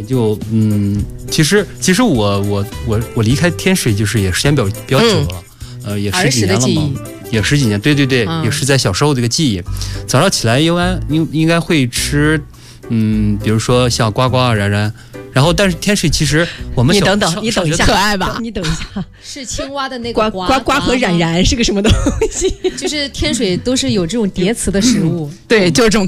其实我离开天水就是也时间比较久了，也十几年了嘛，也十几年，对，也是在小时候这个记忆。早上起来应该会吃，比如说像呱呱啊、然，然后但是天水其实我们你等一下，可爱吧？你等一下， 是青蛙的那个呱和然是个什么东西？ 就是天水都是有这种叠词的食物， 对，就是这种。